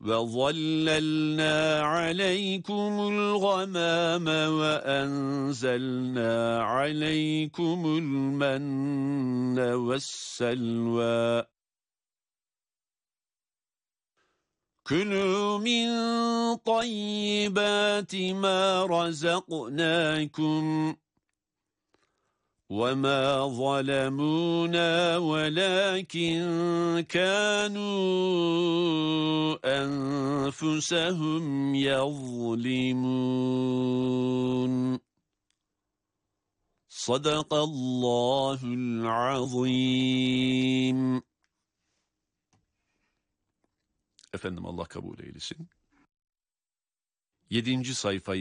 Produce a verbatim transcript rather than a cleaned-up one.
وَظَلَّلْنَا عَلَيْكُمُ الْغَمَامَ وَأَنزَلْنَا عَلَيْكُمُ الْمَنَّ وَالسَّلْوَىٰ كُلُوا مِن طَيِّبَاتِ مَا رَزَقْنَاكُمْ وَمَا ظَلَمُونَا وَلَكِن كَانُوا أَنفُسَهُمْ يَظْلِمُونَ. صدق الله العظيم. Efendim Allah kabul eylesin. Yedinci sayfayı